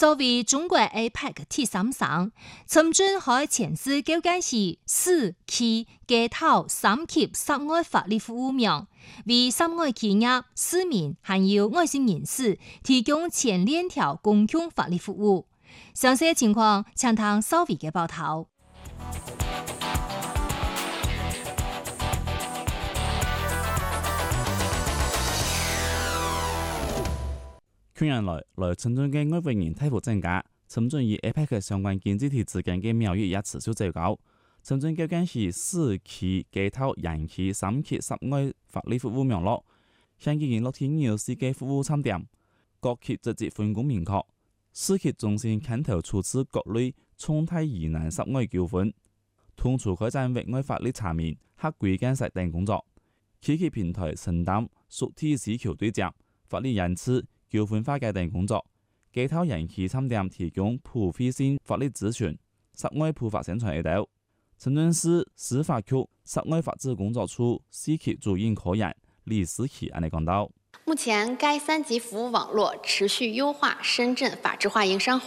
作為中國 APEC 第3省，深圳喺前次究竟是4期街頭3級室外法律服務名，為室外企業、市民還有外省人士提供前鏈條公共法律服務。詳細情況請聽稍微嘅報道。 近年來深圳嘅外國人大幅增加，深圳與 APEC 相關經濟體之間嘅貿易也持續走高。深圳究竟是4期街頭人氣3級室外法律服務名錄，現已經落地有4個服務參點，各級職責分工明確。4級中心牽頭處置各類重大疑難室外糾紛，同處開展域外法律查明、合規監察等工作。7級平台承擔屬地市橋對接、法律人次、糾紛化解等工作。街頭人氣參點提供普惠性法律諮詢、室外普法宣傳一道。深圳市司法局室外法制工作處4級主任科員李思琪安尼講到： 目前該3級服務網絡持續優化深圳法制化營商